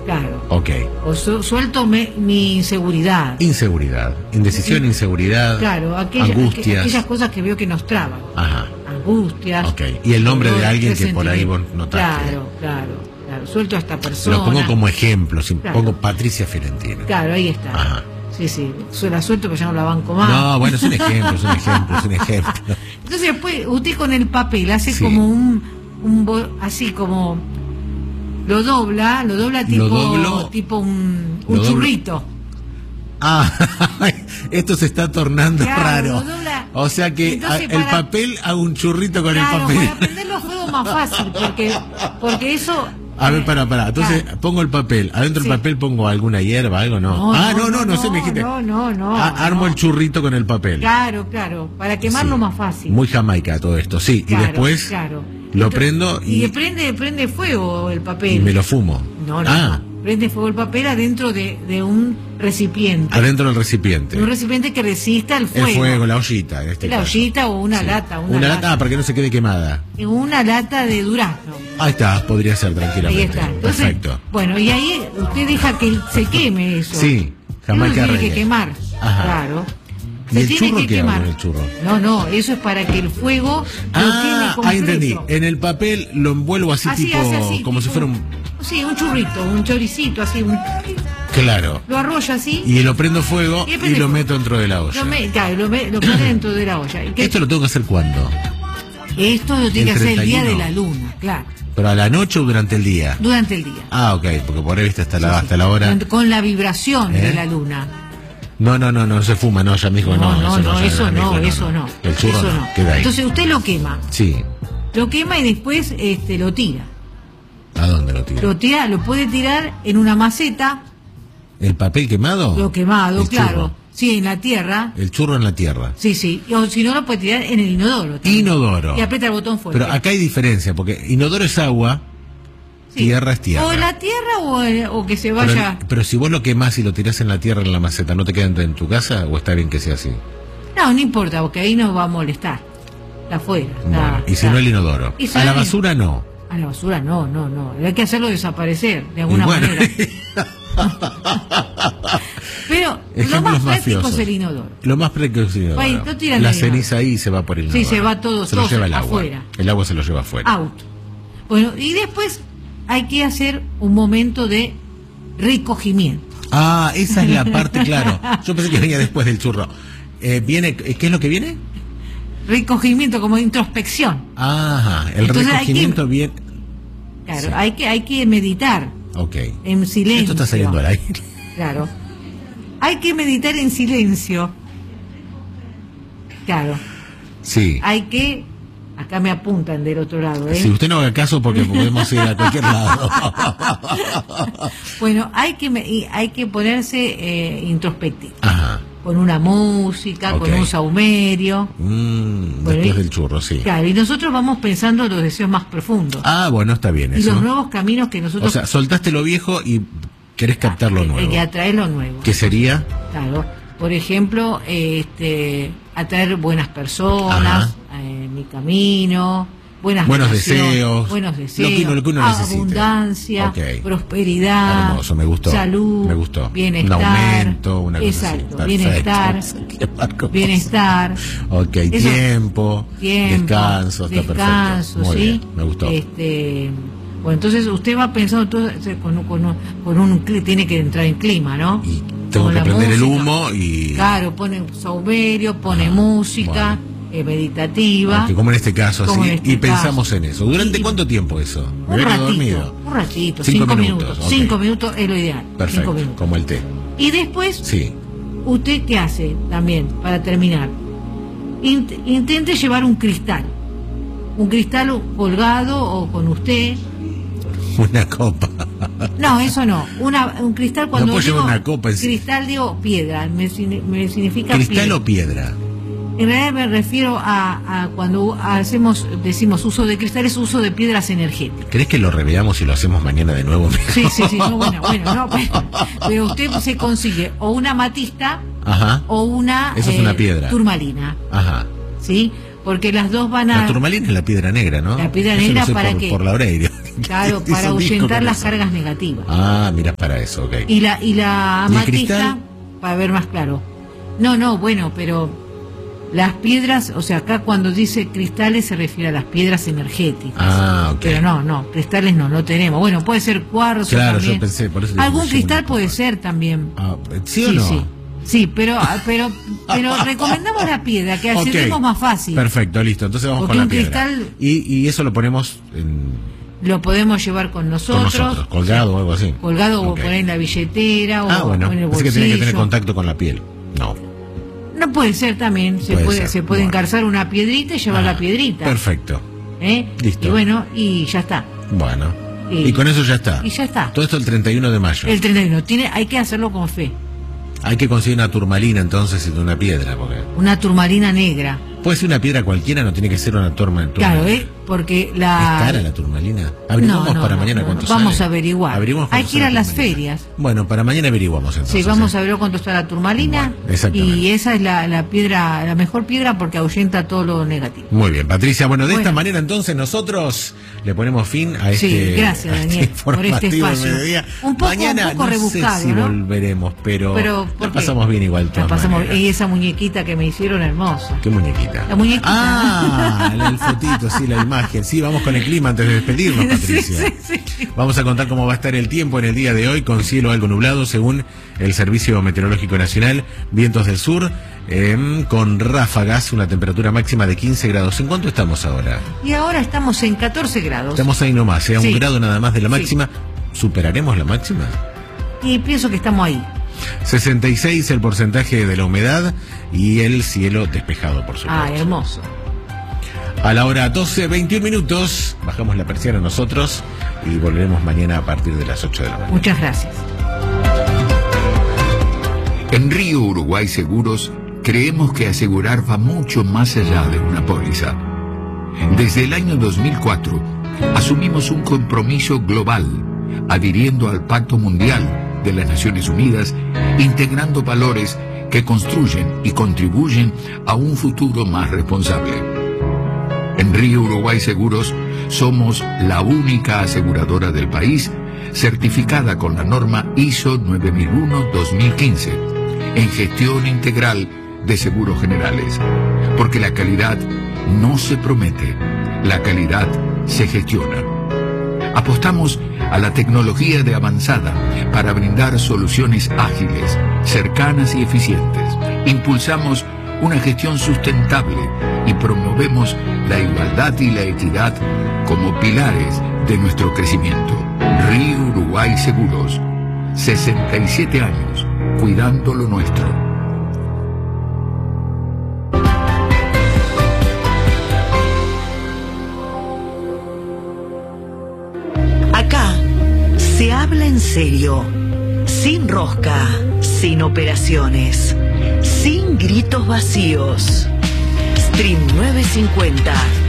Claro. Ok. O suelto mi inseguridad. Inseguridad. Indecisión, inseguridad. Claro, angustias. aquellas cosas que veo que nos traban. Ajá. Angustias. Ok. Y el nombre de alguien que por ahí vos notaste. Claro. Suelto a esta persona. Lo pongo como ejemplo. Claro. Pongo Patricia Fiorentino. Claro, ahí está. Ajá. Sí. La suelto, pero ya no la banco más. No, bueno, es un ejemplo. Entonces después usted con el papel hace Sí. como así como lo dobla tipo un churrito. Ah, esto se está tornando raro. Lo dobla. O sea que Entonces, el papel hago un churrito con el papel. Para prender los fuegos más fácil, porque eso. A ver, para. Entonces pongo el papel. Adentro del papel pongo alguna hierba, algo, ¿no? No sé, me dijiste. No. Armo el churrito con el papel. Claro. Para quemarlo más fácil. Muy jamaica todo esto, sí. Claro, y después lo prendo y prende fuego el papel. Y me lo fumo. No. Prende fuego el papel adentro de un recipiente. Adentro del recipiente. Un recipiente que resista el fuego. El fuego, la ollita. La ollita o una lata. Una lata para que no se quede quemada. Una lata de durazno. Ahí está, podría ser tranquilamente. Ahí está. Entonces, perfecto. Bueno, y ahí usted deja que se queme eso. Sí, jamaica tiene que quemar. Ajá. Claro. ¿Y el churro qué hago con el churro? No, eso es para que el fuego lo queme completo. Entendí. En el papel lo envuelvo así tipo, como si fuera un... Sí, un churrito, un choricito, así. Claro. Lo arrolla así. Y lo prendo fuego y lo meto dentro de la olla. Lo pone dentro de la olla. ¿Esto lo tengo que hacer cuándo? Esto lo tiene que hacer el día de la luna, claro. ¿Pero a la noche o durante el día? Durante el día. Ok, porque por ahí viste hasta la hora. Con la vibración de la luna. No se fuma, no, ya me dijo eso no. El churro no, queda ahí. Entonces usted lo quema. Sí. Lo quema y después lo tira. ¿A dónde lo tira? Lo puede tirar en una maceta. ¿El papel quemado? Lo quemado, el claro. Churro. Sí, en la tierra. El churro en la tierra. Sí. O si no, lo puede tirar en el inodoro. También. Inodoro. Y aprieta el botón fuerte. Pero acá hay diferencia, porque inodoro es agua, tierra es tierra. O en la tierra o que se vaya... Pero si vos lo quemás y lo tirás en la tierra, en la maceta, ¿no te queda en tu casa o está bien que sea así? No importa, porque ahí nos va a molestar. Está afuera. Bueno, y si no el inodoro. A la basura no. A la basura no. Hay que hacerlo desaparecer de alguna manera. Pero lo más práctico es el inodoro. Lo más práctico es el inodoro. La ceniza ahí se va por el inodoro. Sí, se va todo. Se lo lleva el agua. Afuera. El agua se lo lleva afuera. Out. Bueno, y después hay que hacer un momento de recogimiento. Esa es la parte, claro. Yo pensé que venía después del churro. ¿Qué es lo que viene? Recogimiento, como introspección. Ajá, el recogimiento viene... Claro, sí. hay que meditar. Ok. En silencio. Esto está saliendo al aire. Claro. Hay que meditar en silencio. Claro. Sí. Hay que... Acá me apuntan del otro lado, Si usted no haga caso porque podemos ir a cualquier lado. Bueno, hay que ponerse introspectivo. Ajá. Con una música, con un saumerio. Después del churro, sí. Claro, y nosotros vamos pensando los deseos más profundos. Bueno, está bien eso. Y los nuevos caminos que nosotros... O sea, soltaste lo viejo y querés captar lo nuevo. Hay que atraer lo nuevo. ¿Qué sería? Claro. Por ejemplo, atraer buenas personas en mi camino, buenos deseos, lo que uno abundancia, prosperidad, hermoso, me gustó, bienestar, un aumento, una cosa exacto, así. bienestar, tiempo, descanso, está perfecto. Muy bien, me gustó. Bueno, entonces usted va pensando todo tiene que entrar en clima, ¿no? Y tengo que prender el humo y... Claro, pone saumerio, pone música meditativa. Como en este caso, así. Y pensamos caso. En eso. ¿Durante cuánto tiempo eso? Un ratito, 5 minutos. 5 minutos es lo ideal. Perfecto, 5 minutos. como el té. Y después, ¿usted qué hace también, para terminar? Intente llevar un cristal colgado o con usted. Una copa. No, eso no. Un cristal, cuando no puedo llevar una copa en cristal digo piedra, me significa cristal piedra. O piedra. En realidad me refiero a cuando decimos uso de cristales, uso de piedras energéticas. ¿Crees que lo reveamos y lo hacemos mañana de nuevo? Sí. No, bueno, pero usted se consigue o una amatista o una, eso es una piedra. turmalina. Ajá. ¿Sí? Porque las dos van a... La turmalina es la piedra negra, ¿no? La piedra eso negra lo sé para qué? Por la Aurelio. Claro, para ahuyentar las cargas negativas. Ah, mira, para eso, ok. Y la amatista, para ver más claro. No, bueno, pero las piedras, o sea, acá cuando dice cristales se refiere a las piedras energéticas. Ah, ok. Pero no, cristales no tenemos. Bueno, puede ser cuarzo. Claro, también. yo pensé, por eso. Algún cristal puede ser también. ¿Sí o no? Sí, pero recomendamos la piedra, que accedemos más fácil. Perfecto, listo. Entonces vamos con la piedra. Cristal, y eso lo ponemos lo podemos llevar con nosotros. Colgado o algo así. Colgado o poner en la billetera o bueno, en el bolsillo. Así que tiene que tener contacto con la piel. No puede ser también. Se puede encarzar una piedrita y llevar la piedrita. Perfecto. Listo. Y bueno, y ya está. Bueno. Y con eso ya está. Y ya está. Todo esto el 31 de mayo. El 31. Hay que hacerlo con fe. Hay que conseguir una turmalina entonces de una piedra. Una turmalina negra. Puede ser una piedra cualquiera, no tiene que ser una turmalina. Claro, porque la... ¿Es cara la turmalina? Averiguamos para mañana cuánto sale. Vamos a averiguar. Hay que ir a las ferias. Bueno, para mañana averiguamos entonces. Sí, vamos a ver cuánto está la turmalina. Bueno, exactamente. Y esa es la piedra, la mejor piedra porque ahuyenta todo lo negativo. Muy bien, Patricia. Bueno, de esta manera entonces nosotros le ponemos fin a este... Sí, gracias, Daniel, por este espacio. Un poco rebuscado, sé si volveremos, pero la pasamos bien igual. Y esa muñequita que me hicieron hermosa. ¿Qué muñequita? La muñequita. El fotito, sí, la imagen. Sí, vamos con el clima antes de despedirnos, Patricia. Sí. Vamos a contar cómo va a estar el tiempo en el día de hoy, con cielo algo nublado, según el Servicio Meteorológico Nacional. Vientos del sur, con ráfagas, una temperatura máxima de 15 grados. ¿En cuánto estamos ahora? Y ahora estamos en 14 grados. Estamos ahí nomás, un grado nada más de la máxima. ¿Superaremos la máxima? Y pienso que estamos ahí. 66 el porcentaje de la humedad y el cielo despejado, por supuesto. Hermoso. A la hora 12:21 minutos, bajamos la persiana nosotros y volveremos mañana a partir de las 8 de la mañana. Muchas gracias. En Río Uruguay Seguros creemos que asegurar va mucho más allá de una póliza. Desde el año 2004 asumimos un compromiso global, adhiriendo al Pacto Mundial de las Naciones Unidas, integrando valores que construyen y contribuyen a un futuro más responsable. En Río Uruguay Seguros somos la única aseguradora del país certificada con la norma ISO 9001-2015 en gestión integral de seguros generales, porque la calidad no se promete, la calidad se gestiona. Apostamos a la tecnología de avanzada para brindar soluciones ágiles, cercanas y eficientes. Impulsamos una gestión sustentable y promovemos la igualdad y la equidad como pilares de nuestro crecimiento. Río Uruguay Seguros, 67 años, cuidando lo nuestro. Acá se habla en serio, sin rosca, sin operaciones, sin gritos vacíos. Stream 950.